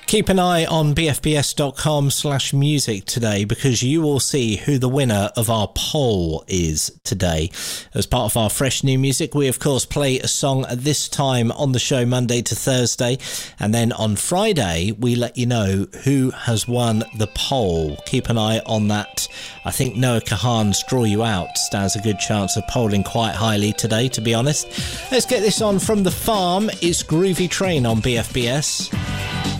Keep an eye on bfbs.com/music today, because you will see who the winner of our poll is today. As part of our fresh new music, we of course play a song at this time on the show Monday to Thursday, and then on Friday we let you know who has won the poll. Keep an eye on that. I think Noah Kahan's Draw You Out stands a good chance of polling quite highly today, to be honest. Let's get this on from The Farm. It's Groovy Train on BFBS.